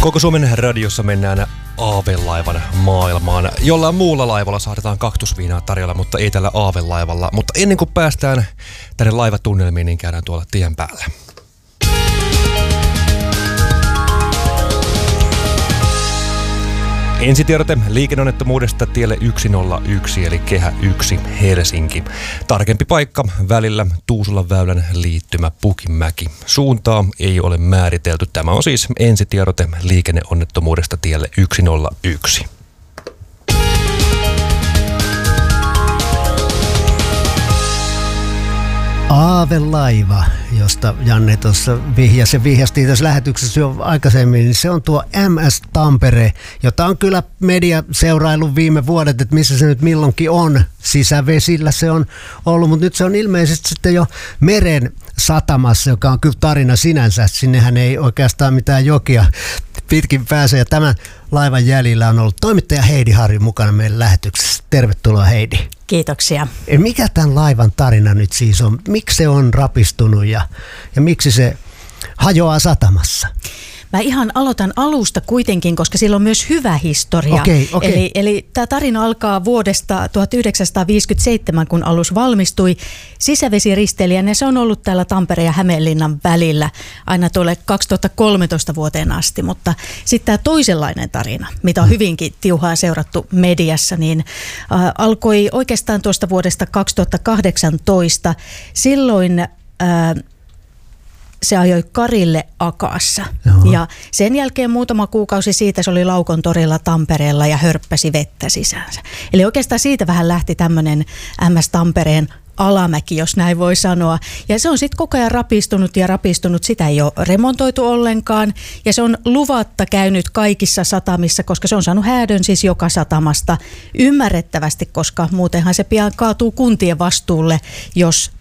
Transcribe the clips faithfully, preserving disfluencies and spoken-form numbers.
Koko Suomen radiossa mennään aavelaivan maailmaan. Jollain muulla laivalla saadaan kaktusviinaa tarjolla, mutta ei tällä aavelaivalla. Mutta ennen kuin päästään tänne laivatunnelmiin, niin käydään tuolla tien päällä. Ensitiedote liikenneonnettomuudesta tielle yksi nolla yksi eli Kehä yksi Helsinki. Tarkempi paikka välillä Tuusulan väylän liittymä Pukinmäki. Suuntaa ei ole määritelty. Tämä on siis ensitiedote liikenneonnettomuudesta tielle yksi nolla yksi. Aavelaiva, josta Janne tuossa vihjasi ja vihjastiin tässä lähetyksessä jo aikaisemmin, niin se on tuo M S Tampere, jota on kyllä media seuraillut viime vuodet, että missä se nyt milloinkin on. Sisävesillä se on ollut, mutta nyt se on ilmeisesti sitten jo meren satamassa, joka on kyllä tarina sinänsä. Sinnehän ei oikeastaan mitään jokia pitkin pääse, ja tämän laivan jäljillä on ollut toimittaja Heidi Harju mukana meidän lähetyksessä. Tervetuloa, Heidi. Kiitoksia. Mikä tämän laivan tarina nyt siis on? Miksi se on rapistunut ja, ja miksi se hajoaa satamassa? Mä ihan aloitan alusta kuitenkin, koska sillä on myös hyvä historia. Okay, okay. Eli, eli tämä tarina alkaa vuodesta tuhatyhdeksänsataaviisikymmentäseitsemän, kun alus valmistui sisävesiristeilijän, ja se on ollut täällä Tampereen ja Hämeenlinnan välillä aina tuolle kaksituhattakolmetoista vuoteen asti. Mutta sitten tämä toisenlainen tarina, mitä on hyvinkin tiuhaa seurattu mediassa, niin äh, alkoi oikeastaan tuosta vuodesta kaksituhattakahdeksantoista. Silloin Äh, se ajoi Karille Akaassa. Joo. Ja sen jälkeen muutama kuukausi siitä se oli Laukon torilla Tampereella ja hörppäsi vettä sisäänsä. Eli oikeastaan siitä vähän lähti tämmöinen M S Tampereen alamäki, jos näin voi sanoa. Ja se on sitten koko ajan rapistunut ja rapistunut. Sitä ei ole remontoitu ollenkaan. Ja se on luvatta käynyt kaikissa satamissa, koska se on saanut häädön siis joka satamasta ymmärrettävästi, koska muutenhan se pian kaatuu kuntien vastuulle, jos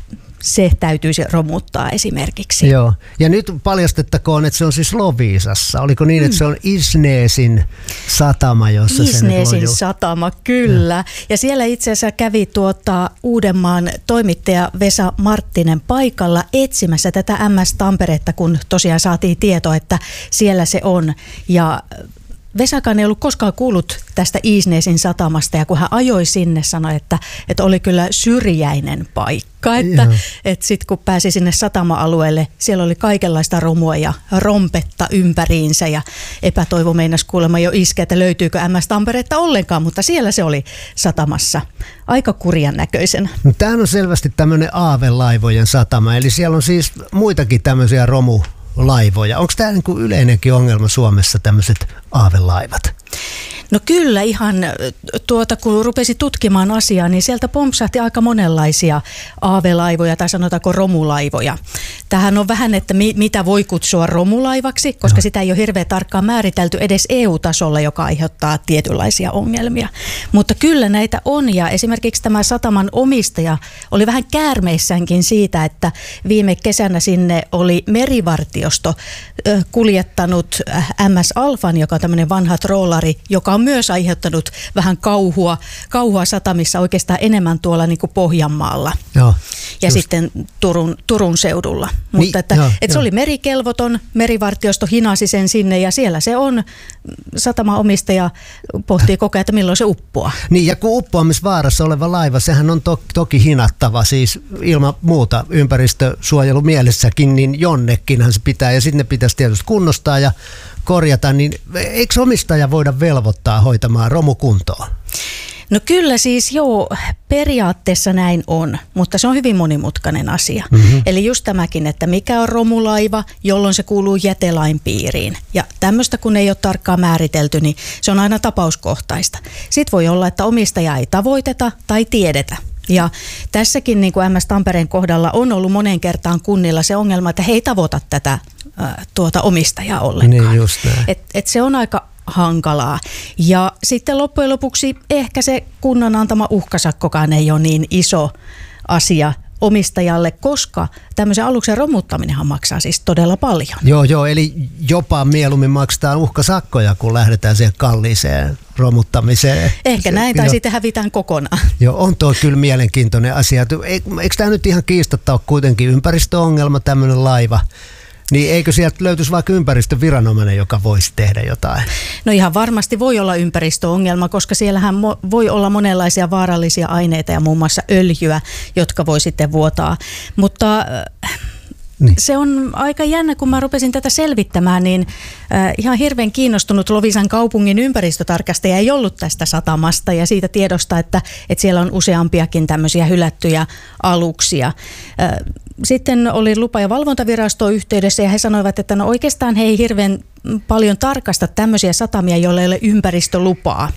se täytyisi romuttaa esimerkiksi. Joo. Ja nyt paljastettakoon, että se on siis Loviisassa. Oliko niin, että se on Isneesin satama, jossa Isneesin se nyt on satama, kyllä. Ja. ja siellä itse asiassa kävi tuota Uudenmaan toimittaja Vesa Marttinen paikalla etsimässä tätä M S Tamperetta, kun tosiaan saatiin tieto, että siellä se on. Ja Vesakaan ei ollut koskaan kuullut tästä Isneesin satamasta, ja kun hän ajoi sinne, sanoi, että, että oli kyllä syrjäinen paikka. Että, että sitten kun pääsi sinne satama-alueelle, siellä oli kaikenlaista romua ja rompetta ympäriinsä, ja epätoivo meinasi kuulemma jo iskeä, että löytyykö M S Tamperetta ollenkaan, mutta siellä se oli satamassa aika kurjan näköisenä. No, tämähän on selvästi tämmöinen aavelaivojen satama, eli siellä on siis muitakin tämmöisiä romu laivoja. Onko tämä niin kuin yleinenkin ongelma Suomessa, tämmöiset aavelaivat? No kyllä ihan, tuota, kun rupesi tutkimaan asiaa, niin sieltä pompsahti aika monenlaisia aavelaivoja tai sanotaanko romulaivoja. Tämähän on vähän, että mi- mitä voi kutsua romulaivaksi, koska no. sitä ei ole hirveän tarkkaan määritelty edes E U-tasolla, joka aiheuttaa tietynlaisia ongelmia. Mutta kyllä näitä on, ja esimerkiksi tämä sataman omistaja oli vähän käärmeissäänkin siitä, että viime kesänä sinne oli merivartiosto äh, kuljettanut M S Alfan, joka on tämmöinen vanha troolari, joka on myös aiheuttanut vähän kauhua, kauhua satamissa oikeastaan enemmän tuolla niin kuin Pohjanmaalla joo, ja just. sitten Turun, Turun seudulla. Niin, mutta että, joo, että se oli merikelvoton, merivartiosto hinasi sen sinne ja siellä se on. Satamaomistaja pohtii koko ajan, että milloin se uppoaa. Niin, ja kun uppoamisvaarassa oleva laiva, sehän on to, toki hinattava, siis ilman muuta ympäristösuojelu mielessäkin, niin jonnekinhan se pitää, ja sitten ne pitäisi tietysti kunnostaa ja korjata, niin eikö omistaja voida velvoittaa hoitamaan romukuntoon? No kyllä siis joo, periaatteessa näin on, mutta se on hyvin monimutkainen asia. Mm-hmm. Eli just tämäkin, että mikä on romulaiva, jolloin se kuuluu jätelain piiriin. Ja tämmöistä kun ei ole tarkkaan määritelty, niin se on aina tapauskohtaista. Sitten voi olla, että omistaja ei tavoiteta tai tiedetä. Ja tässäkin niin kuin M S Tampereen kohdalla on ollut moneen kertaan kunnilla se ongelma, että he ei tavoita tätä äh, tuota omistajaa ollenkaan. Niin just näin. Et, et se on aika hankalaa. Ja sitten loppujen lopuksi ehkä se kunnan antama uhkasakkokaan ei ole niin iso asia omistajalle, koska tämmöisen aluksen romuttaminenhan maksaa siis todella paljon. Joo, joo, eli jopa mieluummin maksetaan uhkasakkoja, kun lähdetään siihen kalliiseen romuttamiseen. Ehkä näin, tai sitten hävitään kokonaan. Joo, on tuo kyllä mielenkiintoinen asia. Eikö tämä nyt ihan kiistatta ole kuitenkin ympäristöongelma, tämmöinen laiva? Niin eikö sieltä löytyisi vaikka ympäristöviranomainen, joka voisi tehdä jotain? No ihan varmasti voi olla ympäristöongelma, koska siellähän mo- voi olla monenlaisia vaarallisia aineita ja muun muassa öljyä, jotka voi sitten vuotaa. Mutta äh, niin. Se on aika jännä, kun mä rupesin tätä selvittämään, niin äh, ihan hirveän kiinnostunut Loviisan kaupungin ympäristötarkastaja ei ollut tästä satamasta ja siitä tiedosta, että, että siellä on useampiakin tämmöisiä hylättyjä aluksia. Äh, sitten oli lupa- ja valvontavirasto yhteydessä ja he sanoivat, että no oikeastaan he ei hirveän paljon tarkasta tämmöisiä satamia, joilla ei ole ympäristölupaa.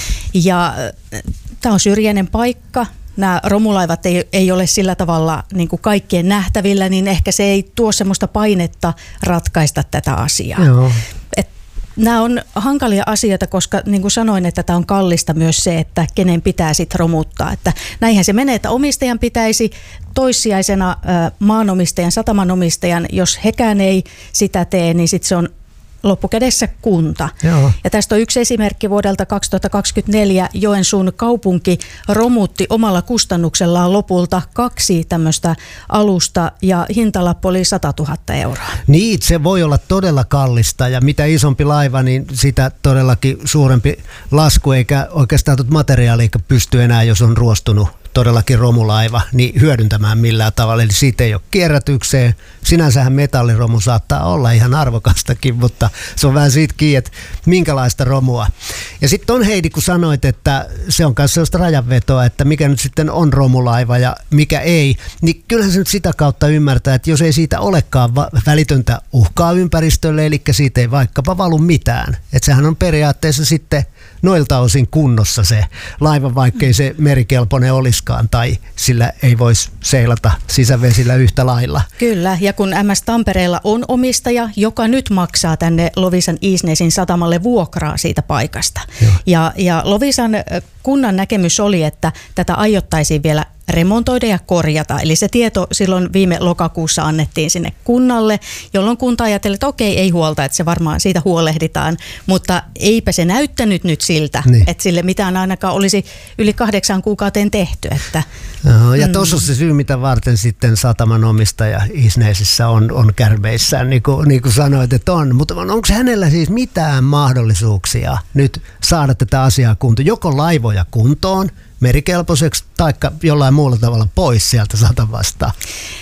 Ja äh, tämä on syrjäinen paikka. Nämä romulaivat ei, ei ole sillä tavalla niin kuin kaikkien nähtävillä, niin ehkä se ei tuo semmoista painetta ratkaista tätä asiaa. Joo. Et nämä on hankalia asioita, koska niin kuin sanoin, että tämä on kallista myös se, että kenen pitää sitten romuttaa. Että näinhän se menee, että omistajan pitäisi toissijaisena maanomistajan, satamanomistajan, jos hekään ei sitä tee, niin sitten se on loppukädessä kunta. Joo. Ja tästä on yksi esimerkki vuodelta kaksituhattakaksikymmentäneljä. Joensuun kaupunki romutti omalla kustannuksellaan lopulta kaksi tämmöistä alusta ja hintalappu oli sata tuhatta euroa. Niin, se voi olla todella kallista ja mitä isompi laiva, niin sitä todellakin suurempi lasku eikä oikeastaan tuota materiaalia pysty enää, jos on ruostunut todellakin romulaiva, niin hyödyntämään millään tavalla. Eli siitä ei ole kierrätykseen. Sinänsähän metalliromu saattaa olla ihan arvokastakin, mutta se on vähän siitä kiinni, että minkälaista romua. Ja sitten on Heidi, kun sanoit, että se on myös sellaista rajanvetoa, että mikä nyt sitten on romulaiva ja mikä ei, niin kyllähän se nyt sitä kautta ymmärtää, että jos ei siitä olekaan va- välitöntä uhkaa ympäristölle, eli siitä ei vaikkapa valu mitään. Että sehän on periaatteessa sitten noilta osin kunnossa se laiva, vaikkei se merikelpoinen olisikaan tai sillä ei voisi seilata sisävesillä yhtä lailla. Kyllä, ja kun M S Tampereella on omistaja, joka nyt maksaa tänne Loviisan Iisnesin satamalle vuokraa siitä paikasta. Ja, ja Loviisan kunnan näkemys oli, että tätä aiottaisiin vielä remontoida ja korjata. Eli se tieto silloin viime lokakuussa annettiin sinne kunnalle, jolloin kunta ajatteli, että okei, ei huolta, että se varmaan siitä huolehditaan, mutta eipä se näyttänyt nyt siltä, niin. Että sille mitään ainakaan olisi yli kahdeksan kuukauteen tehty. Että, no, ja tuossa on se syy, mitä varten sitten sataman omistaja Iisnesissä on, on kärmeissään, niin kuin, niin kuin sanoit, että on. Mutta onko hänellä siis mitään mahdollisuuksia nyt saada tätä asiaa kuntoon, joko laivoja kuntoon, merikelpoiseksi tai jollain muulla tavalla pois sieltä satamasta?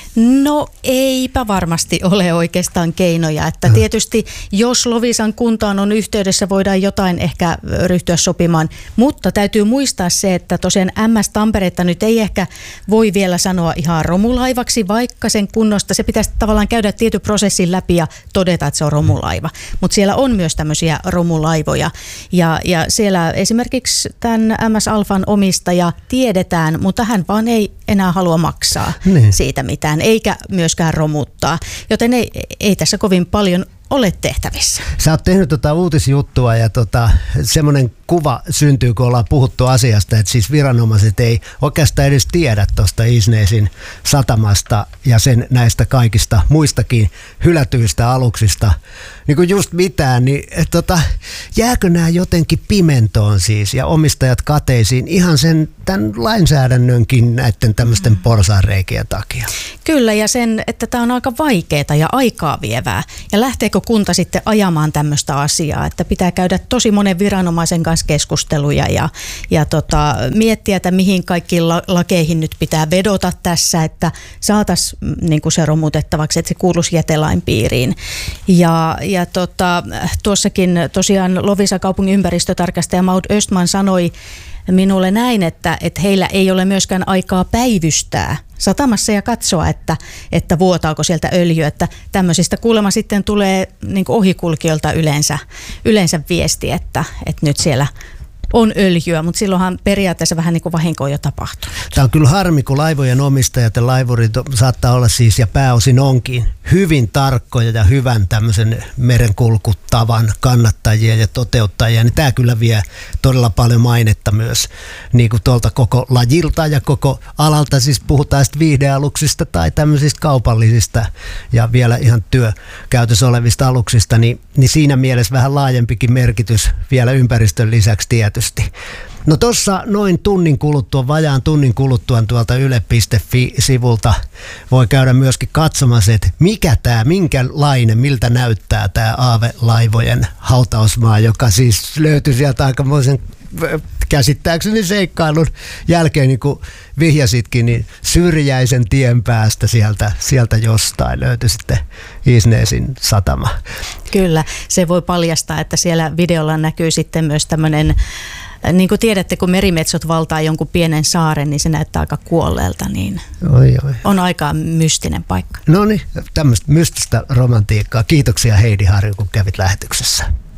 No eipä varmasti ole oikeastaan keinoja, että tietysti jos Loviisan kuntaan on yhteydessä, voidaan jotain ehkä ryhtyä sopimaan, mutta täytyy muistaa se, että tosiaan M S Tamperetta nyt ei ehkä voi vielä sanoa ihan romulaivaksi, vaikka sen kunnosta se pitäisi tavallaan käydä tietyn prosessin läpi ja todeta, että se on romulaiva, mutta siellä on myös tämmöisiä romulaivoja ja, ja siellä esimerkiksi tämän M S Alfan omistaja tiedetään, mutta hän vaan ei enää halua maksaa niin. siitä mitään, eikä myöskään romuttaa, joten ei, ei tässä kovin paljon ole tehtävissä. Sä oot tehnyt tota uutisjuttua ja tota, semmoinen kuva syntyy, kun ollaan puhuttu asiasta, että siis viranomaiset ei oikeastaan edes tiedä tuosta Iisnesin satamasta ja sen näistä kaikista muistakin hylätyistä aluksista niin kuin just mitään, niin tota, jääkö nämä jotenkin pimentoon siis ja omistajat kateisiin ihan sen tämän lainsäädännönkin näiden tämmöisten porsaanreikien takia? Kyllä, ja sen, että tämä on aika vaikeaa ja aikaa vievää. Ja lähteekö kunta sitten ajamaan tämmöistä asiaa, että pitää käydä tosi monen viranomaisen kanssa keskusteluja ja, ja tota, miettiä, että mihin kaikkiin lakeihin nyt pitää vedota tässä, että saataisiin niin kuin se romutettavaksi, että se kuuluisi jätelain piiriin. Ja, ja tota, tuossakin tosiaan Loviisan kaupungin ympäristötarkastaja Maud Östman sanoi minulle näin, että, että heillä ei ole myöskään aikaa päivystää satamassa ja katsoa, että, että vuotaako sieltä öljyä. Että tämmöisistä kuulemma sitten tulee niin kuin ohikulkijoilta yleensä, yleensä viesti, että, että nyt siellä on öljyä, mutta silloinhan periaatteessa vähän niin kuin vahinkoa jo tapahtunut. Tämä on kyllä harmi, kun laivojen omistajat ja laivurit saattaa olla siis ja pääosin onkin hyvin tarkkoja ja hyvän tämmöisen merenkulkutavan kannattajia ja toteuttajia, niin tämä kyllä vie todella paljon mainetta myös niin kuin tuolta koko lajilta ja koko alalta, siis puhutaan sitten viihdealuksista tai tämmöisistä kaupallisista ja vielä ihan työkäytössä olevista aluksista, niin, niin siinä mielessä vähän laajempikin merkitys vielä ympäristön lisäksi tietysti. tietysti. No tuossa noin tunnin kuluttua, vajaan tunnin kuluttua tuolta yle piste fi-sivulta voi käydä myöskin katsomassa, että mikä tämä, minkälainen, miltä näyttää tämä Aave-laivojen hautausmaa, joka siis löytyi sieltä aikamoisen käsittääkseni seikkailun jälkeen, niin kuin vihjasitkin, niin Syrjäisen tien päästä sieltä, sieltä jostain löytyi sitten Isneesin satama. Kyllä, se voi paljastaa, että siellä videolla näkyy sitten myös tämmöinen, niin kuin tiedätte, kun merimetsot valtaa jonkun pienen saaren, niin se näyttää aika kuolleelta, niin oi, oi. On aika mystinen paikka. No niin, tämmöistä mystistä romantiikkaa. Kiitoksia Heidi Harju, kun kävit lähetyksessä.